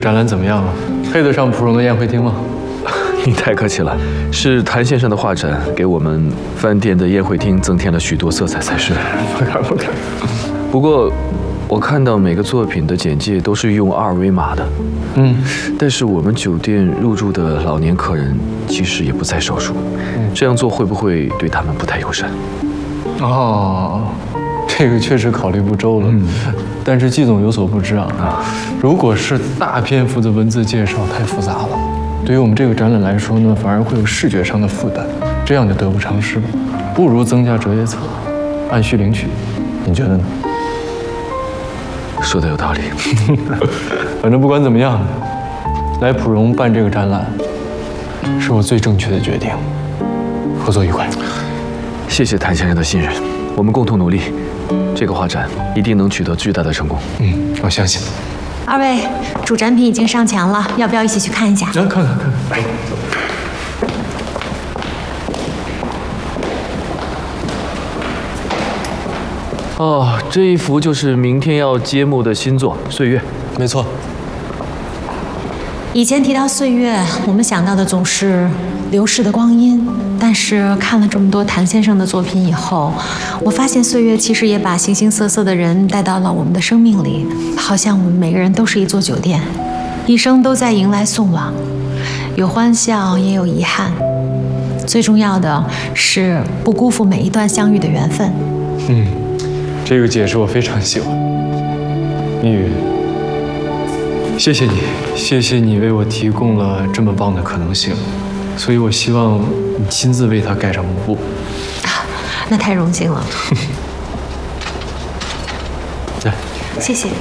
展览怎么样了？配得上蒲荣的宴会厅吗？ 你太客气了，是谭先生的画展给我们饭店的宴会厅增添了许多色彩才是。 不敢。 不过，我看到每个作品的简介都是用2维码的。但是我们酒店入住的老年客人其实也不在少数。这样做会不会对他们不太友善？ 哦，这个确实考虑不周了。但是季总有所不知啊，如果是大篇幅的文字介绍，太复杂了。对于我们这个展览来说呢，反而会有视觉上的负担，这样就得不偿失了。不如增加折页册，按需领取，你觉得呢？ 说的有道理。 反正不管怎么样，来蒲荣办这个展览，是我最正确的决定。合作愉快。 谢谢谭先生的信任，我们共同努力，这个画展一定能取得巨大的成功。 我相信。 二位，主展品已经上墙了，要不要一起去看一下？ 看看。来。 哦，这一幅就是明天要揭幕的新作《岁月》。 没错。 以前提到岁月，我们想到的总是流逝的光阴。但是看了这么多谭先生的作品以后，我发现岁月其实也把形形色色的人带到了我们的生命里，好像我们每个人都是一座酒店，一生都在迎来送往，有欢笑也有遗憾。最重要的是不辜负每一段相遇的缘分。 这个解释我非常喜欢。蜜语，谢谢你，谢谢你为我提供了这么棒的可能性。所以我希望你亲自为他盖上幕布。 那太荣幸了。 来， 谢谢。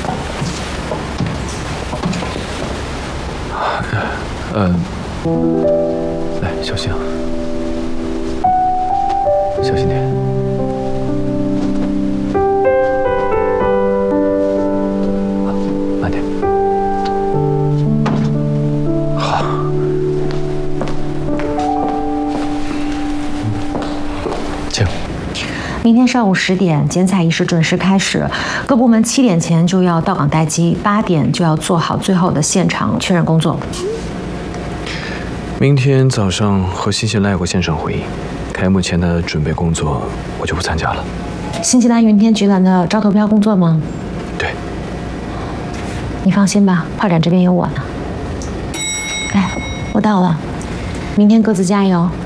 来，小心啊，小心点。慢点。好。 明天上午10点，剪彩仪式准时开始，各部门7点前就要到岗待机，8点就要做好最后的现场确认工作。 明天早上和新西兰有个线上会议，开幕前的准备工作我就不参加了。 新西兰云天集团的招投标工作吗？ 对。 你放心吧，画展这边有我呢。哎，我到了，明天各自加油。